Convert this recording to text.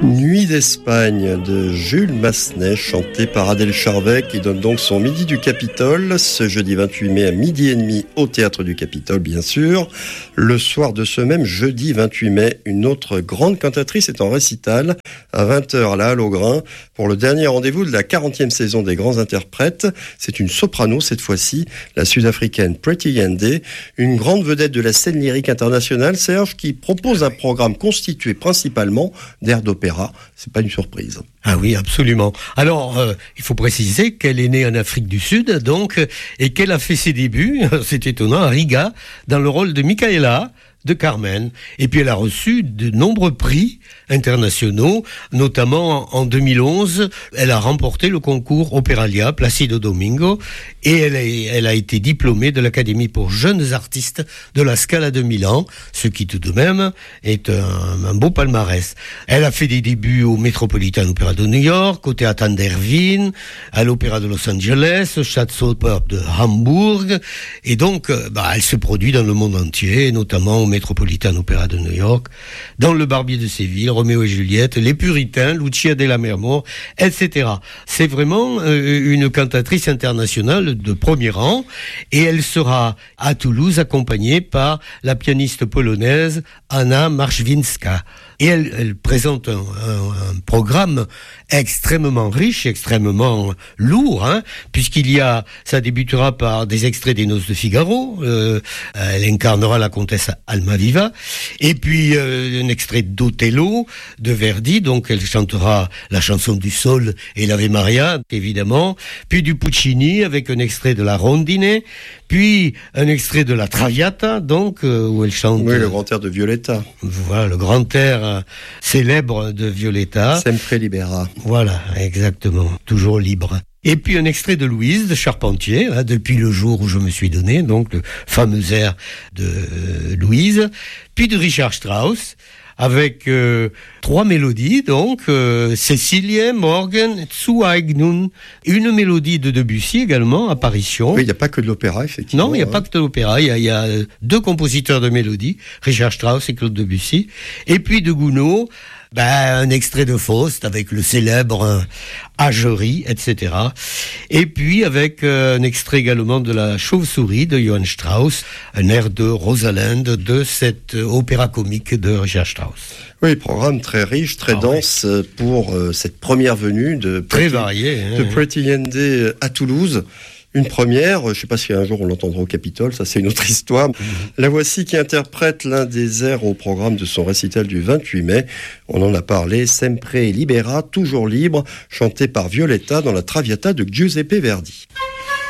Nuit d'Espagne de Jules Massenet, chanté par Adèle Charvet, qui donne donc son Midi du Capitole, ce jeudi 28 mai à 12h30 au Théâtre du Capitole, bien sûr. Le soir de ce même jeudi 28 mai, une autre grande cantatrice est en récital à 20h à la Halle au Grain pour le dernier rendez-vous de la 40e saison des Grands Interprètes. C'est une soprano cette fois-ci, la sud-africaine Pretty Yende, une grande vedette de la scène lyrique internationale, Serge, qui propose un programme constitué principalement d'airs d'opéra. C'est pas une surprise. Ah oui, absolument. Alors, il faut préciser qu'elle est née en Afrique du Sud, donc, et qu'elle a fait ses débuts, c'est étonnant, à Riga, dans le rôle de Micaela, de Carmen. Et puis elle a reçu de nombreux prix internationaux, notamment en 2011, elle a remporté le concours Operalia, Placido Domingo, et elle a été diplômée de l'Académie pour jeunes artistes de la Scala de Milan, ce qui tout de même est un beau palmarès. Elle a fait des débuts au Metropolitan Opera de New York, au Théâtre Andervin, à l'Opéra de Los Angeles, au Staatsoper de Hambourg, et donc elle se produit dans le monde entier, notamment au Metropolitan Opera de New York, dans Le Barbier de Séville, Roméo et Juliette, Les Puritains, Lucia della Mermour, etc. C'est vraiment une cantatrice internationale de premier rang, et elle sera à Toulouse accompagnée par la pianiste polonaise Anna Marszwinska. Et elle présente un programme extrêmement riche, extrêmement lourd, ça débutera par des extraits des Noces de Figaro, elle incarnera la comtesse Almaviva, et puis un extrait d'Othello de Verdi, donc elle chantera la chanson du Sol et l'Ave Maria, évidemment, puis du Puccini avec un extrait de la Rondine, puis un extrait de la Traviata, donc où elle chante... Oui, le grand air de Violetta. Voilà, le grand air célèbre de Violetta. Sempre libera. Voilà, exactement, toujours libre. Et puis un extrait de Louise de Charpentier, depuis le jour où je me suis donné, donc le fameux air de Louise, puis de Richard Strauss, avec 3 mélodies, donc Cécilie, Morgen, Zu Eignung, une mélodie de Debussy également, Apparition. Oui, il n'y a pas que de l'opéra, effectivement. Non, il n'y a pas que de l'opéra, il y a 2 compositeurs de mélodies, Richard Strauss et Claude Debussy, et puis de Gounod, un extrait de Faust avec le célèbre Agerie, etc. Et puis avec un extrait également de la Chauve-souris de Johann Strauss, un air de Rosalind de cet opéra comique de Richard Strauss. Oui, programme très riche, très dense pour cette première venue de très variée, de Pretty Yende à Toulouse. Une première, je ne sais pas si un jour on l'entendra au Capitole, ça c'est une autre histoire. La voici qui interprète l'un des airs au programme de son récital du 28 mai. On en a parlé, Sempre libera, toujours libre, chanté par Violetta dans la Traviata de Giuseppe Verdi.